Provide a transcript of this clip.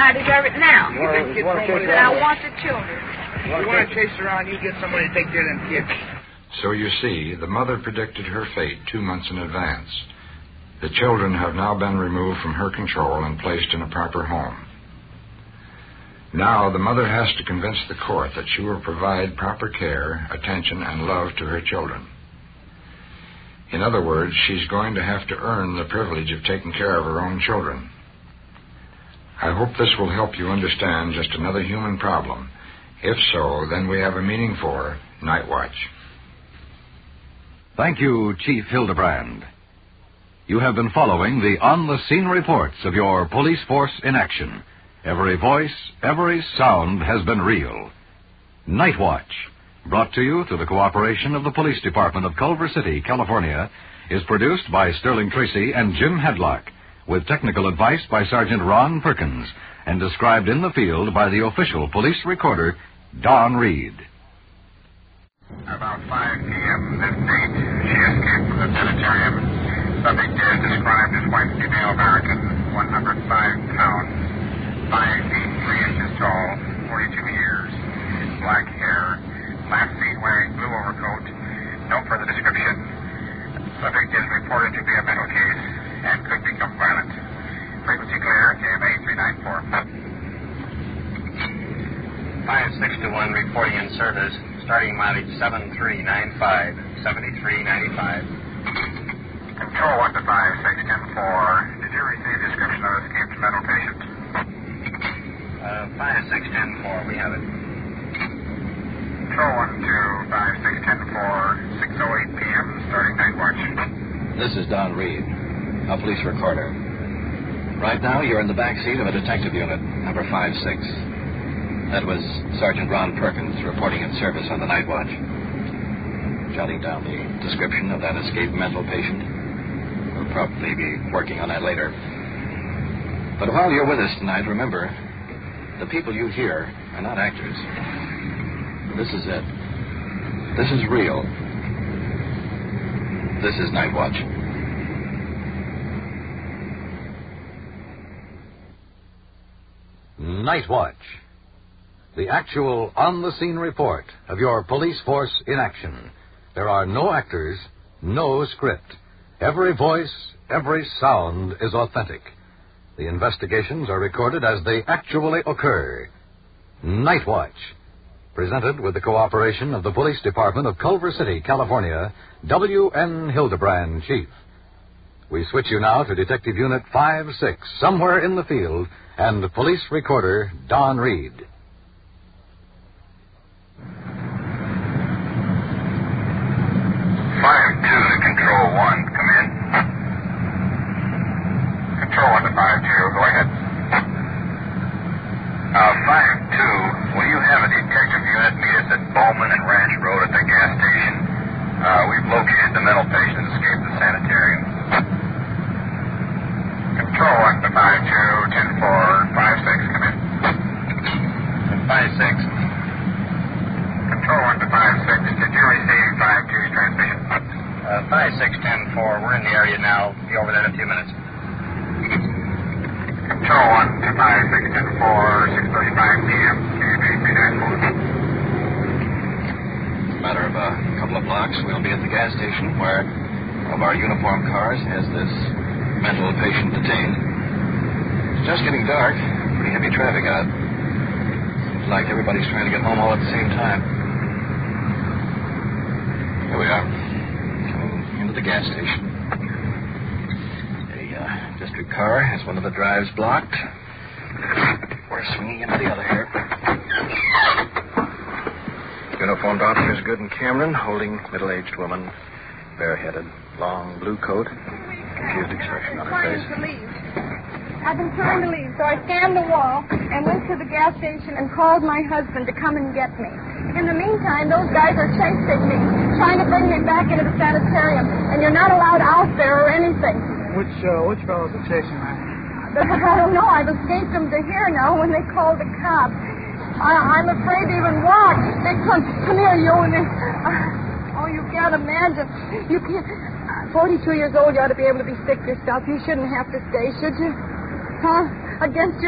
I deserve it now. I want the children. You want to chase around, you get somebody to take care of them kids. So you see, the mother predicted her fate 2 months in advance. The children have now been removed from her control and placed in a proper home. Now the mother has to convince the court that she will provide proper care, attention, and love to her children. In other words, she's going to have to earn the privilege of taking care of her own children. I hope this will help you understand just another human problem. If so, then we have a meaning for Night Watch. Thank you, Chief Hildebrand. You have been following the on-the-scene reports of your police force in action. Every voice, every sound has been real. Night Watch, brought to you through the cooperation of the Police Department of Culver City, California, is produced by Sterling Tracy and Jim Hadlock, with technical advice by Sergeant Ron Perkins, and described in the field by the official police recorder, Don Reed. About 5 p.m. this date, she escaped from the sanitarium. Subject is described as white female American, 105 pounds, 5 feet 3 inches tall, 42 years, black hair, last seen wearing blue overcoat. No further description. Subject is reported to be a mental case and could become violent. Frequency clear, KMA 394. 561 reporting in service, starting mileage 7395, 7395. Control 1 to 56104. Did you receive description of escaped mental patient? 56104, we have it. Control 1 to 56104, 6:08 p.m., starting Night Watch. This is Don Reed, a police recorder. Right now, you're in the back seat of a detective unit, number 56. That was Sergeant Ron Perkins reporting in service on the Night Watch. Jotting down the description of that escaped mental patient. We'll probably be working on that later. But while you're with us tonight, remember, the people you hear are not actors. This is it. This is real. This is Night Watch. Night Watch, the actual on-the-scene report of your police force in action. There are no actors, no script. Every voice, every sound is authentic. The investigations are recorded as they actually occur. Night Watch, presented with the cooperation of the Police Department of Culver City, California, W.N. Hildebrand, Chief. We switch you now to Detective Unit 5-6, somewhere in the field, and police recorder Don Reed. 5-2 to Control 1, come in. Control 1 to 5-2, go ahead. 5-2, will you have a detective unit meet us at Bowman and Ranch Road at the gas station? We've located the mental patient that escaped the sanitarium. Control 1 to 5-2, 10-4, 5-6, come in. 5-6. Control 1 to 5-6, did you receive 5-2's transmission? 5-6-10-4, we're in the area now. Be over there in a few minutes. Control 1 to 5-6-10-4, 6:35 p.m., KMA 394. Matter of a couple of blocks, we'll be at the gas station where one of our uniformed cars has this mental patient detained. It's just getting dark. Pretty heavy traffic out. Seems like everybody's trying to get home all at the same time. Here we are. Coming into the gas station. A district car has one of the drives blocked. We're swinging into the other here. Uniformed officers Good and Cameron holding middle-aged woman, bareheaded, long blue coat, confused expression on her face. I've been trying to leave, so I scanned the wall and went to the gas station and called my husband to come and get me. In the meantime, those guys are chasing me, trying to bring me back into the sanitarium, and you're not allowed out there or anything. Which fellows are chasing me? I don't know. I've escaped them to here now when they called the cops. I'm afraid to even walk. They come here, you and you can't imagine. You can't. 42 years old, you ought to be able to be sick yourself. You shouldn't have to stay, should you? Huh? Against your